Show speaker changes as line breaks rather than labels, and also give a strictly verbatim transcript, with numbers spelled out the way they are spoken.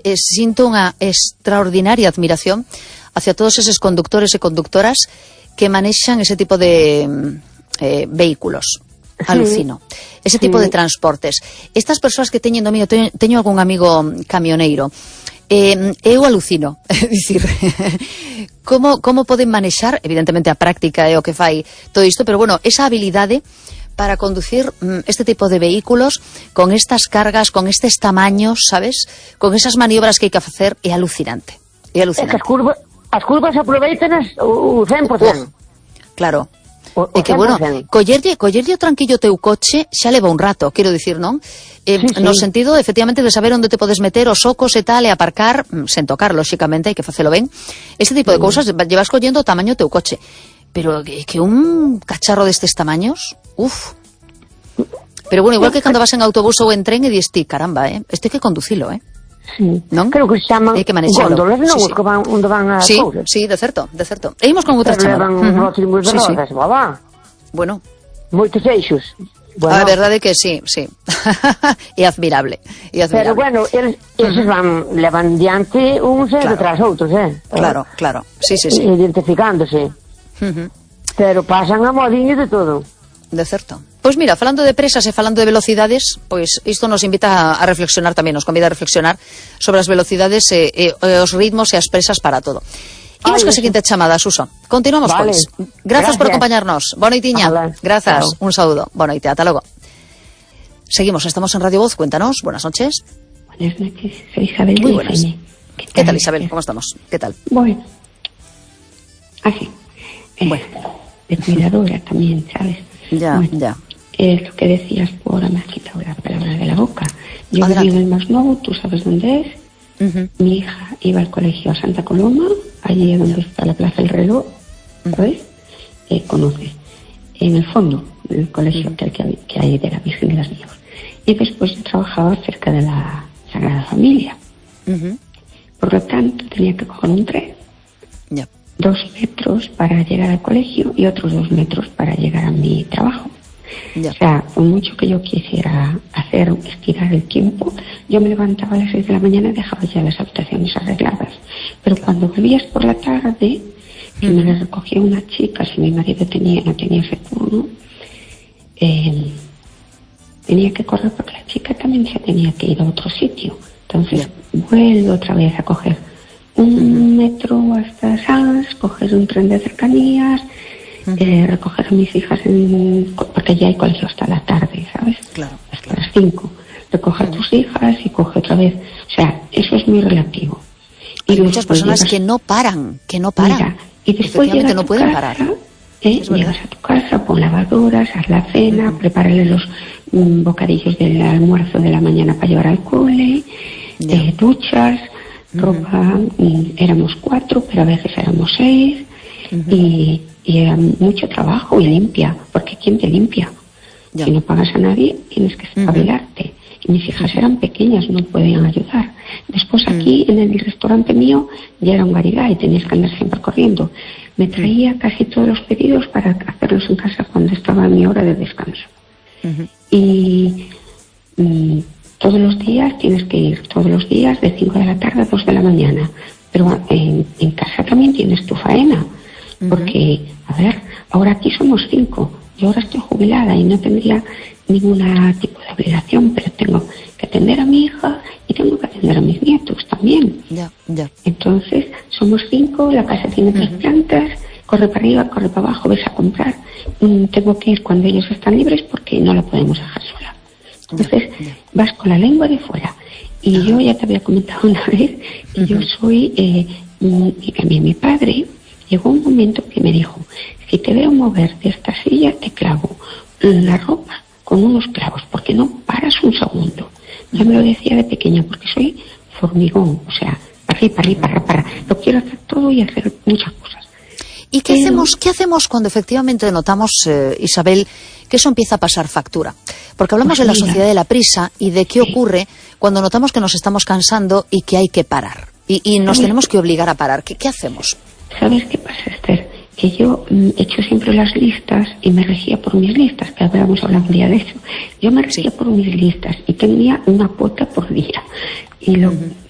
eh, sinto unha extraordinaria admiración hacia todos eses conductores e conductoras que manexan ese tipo de eh, vehículos. Alucino. Sí, ese tipo sí. de transportes. Estas persoas que teñen domínio, teño, teño algún amigo camioneiro, eh, eu alucino. É dicir, como, como poden manexar, evidentemente a práctica é o que fai todo isto, pero bueno, esa habilidade para conducir mm, este tipo de vehículos con estas cargas, con estes tamaños, sabes? Con esas maniobras que hai que facer, é alucinante. É alucinante.
É que as curvas, as curvas aproveitanas o cen por cento.
Uf, claro. E que, bueno, collerlle, collerlle o tranquillo teu coche xa leva un rato, quero dicir, non? Eh, sí, sí. No sentido, efectivamente, de saber onde te podes meter os socos e tal, e aparcar, sen tocar, lóxicamente, hai que facelo ben. Ese tipo de cousas, llevas collendo o tamaño teu coche. Pero que un cacharro destes tamaños, uf. Pero bueno, igual que cando vas en autobús ou en tren e dis ti, caramba, eh, este hai que conducilo, eh.
Sí. Non? Creo que se chaman góndolas, non?
Sí, sí.
Que van, onde van as
sí,
cousas.
Sí, de certo, de certo. E imos con outra chamada.
Pero levan uh-huh. rótulos de
sí,
rodas,
sí.
babá.
Bueno.
Moitos eixos.
Bueno. A verdade é que sí, sí. É admirable. É admirable.
Pero bueno, eles, eles uh-huh. van, levan diante uns claro. detrás outros, eh?
Claro, claro. Sí, sí, sí.
Identificándose.
Uh-huh.
Pero pasan a modinho de todo.
De certo. Pois mira, falando de presas e falando de velocidades, pois isto nos invita a, a reflexionar tamén, nos convida a reflexionar sobre as velocidades e, e, e os ritmos e as presas para todo. Imos ca seguinte chamada, Suso. Continuamos, vale. Pois. Grazas, Gracias por acompañarnos. Boa noitiña. Grazas. Claro. Un saúdo. Boa noite. Ata logo. Seguimos, estamos en Radio Voz. Cuéntanos. Buenas noches.
Buenas noches. Soy Isabel.
Muy buenas. ¿Qué tal? ¿Qué tal, Isabel? ¿Cómo estamos? ¿Qué tal?
Bueno. Así. Eh,
bueno.
De cuidadora también, ¿sabes?
Ya,
bueno,
ya.
Es lo que decías tú ahora, me has quitado la palabra de la boca. Yo viví en el Masnou, tú sabes dónde es. Uh-huh. Mi hija iba al colegio a Santa Coloma, allí donde está la Plaza del Reloj, ¿sabes? Uh-huh. Eh, conoces. En el fondo del colegio uh-huh. que, hay, que hay de la Virgen de las Nieves. Y después yo trabajaba cerca de la Sagrada Familia. Uh-huh. Por lo tanto, tenía que coger un tren.
Yeah.
Dos metros para llegar al colegio y otros dos metros para llegar a mi trabajo. Ya. O sea, por mucho que yo quisiera hacer, estirar el tiempo, yo me levantaba a las seis de la mañana y dejaba ya las habitaciones arregladas. Pero cuando volvías por la tarde, que me las recogía una chica, si mi marido tenía, no tenía ese turno, eh, tenía que correr porque la chica también se tenía que ir a otro sitio. Entonces, ya. vuelvo otra vez a coger un uh-huh. metro hasta Sanz, coger un tren de cercanías, Uh-huh. Eh, recoger a mis hijas en, porque ya hay colegio hasta la tarde, ¿sabes?
Claro,
hasta
claro.
las cinco. Recoger uh-huh. a tus hijas y coge otra vez. O sea, eso es muy relativo.
Y hay muchas personas llegas, que no paran, que no paran. Mira,
y después llegas
no
a tu
pueden
casa,
parar.
¿eh? Llegas a tu casa, pon lavadoras, haz la cena, uh-huh. prepárale los um, bocadillos del almuerzo de la mañana para llevar al cole, yeah. eh, duchas, uh-huh. ropa. Um, éramos cuatro, pero a veces éramos seis. Uh-huh. Y Y era mucho trabajo y limpia, porque ¿quién te limpia? Ya. Si no pagas a nadie, tienes que espabilarte. Uh-huh. Y mis hijas eran pequeñas, no podían ayudar. Después aquí, uh-huh. en el restaurante mío, ya era un garigá y tenías que andar siempre corriendo. Me traía casi todos los pedidos para hacerlos en casa cuando estaba en mi hora de descanso. Uh-huh. Y mm, todos los días tienes que ir, todos los días de cinco de la tarde a dos de la mañana. Pero en, en casa también tienes tu faena. Porque, a ver, ahora aquí somos cinco. Yo ahora estoy jubilada y no tendría ningún tipo de obligación, pero tengo que atender a mi hija y tengo que atender a mis nietos también.
Ya, ya.
Entonces, somos cinco, la casa tiene tres uh-huh. plantas, corre para arriba, corre para abajo, ves a comprar. Mm, tengo que ir cuando ellos están libres porque no la podemos dejar sola. Entonces, ya, ya. vas con la lengua de fuera. Y uh-huh. yo ya te había comentado una vez que uh-huh. yo soy, eh, y también mi padre. Llegó un momento que me dijo, si te veo mover de esta silla, te clavo la ropa con unos clavos, porque no paras un segundo. Ya me lo decía de pequeña, porque soy formigón, o sea, para arriba, para arriba, para, para. Lo quiero hacer todo y hacer muchas cosas.
¿Y qué, Pero... hacemos, qué hacemos cuando efectivamente notamos, eh, Isabel, que eso empieza a pasar factura? Porque hablamos pues de la mira, sociedad de la prisa y de qué sí. ocurre cuando notamos que nos estamos cansando y que hay que parar. Y, y nos tenemos que obligar a parar. ¿Qué, qué hacemos?
¿Sabes qué pasa, Esther? Que yo mm, he hecho siempre las listas y me regía por mis listas, que habíamos hablado un día de eso. Yo me regía sí. por mis listas y tenía una cuota por día. Y lo, uh-huh.